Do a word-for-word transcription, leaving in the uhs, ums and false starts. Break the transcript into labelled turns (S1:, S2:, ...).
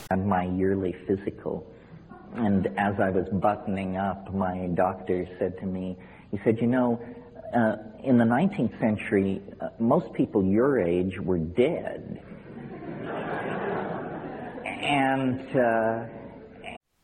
S1: had my yearly physical. And as I was buttoning up, my doctor said to me, he said, you know, uh, in the nineteenth century, uh, most people your age were dead. And uh,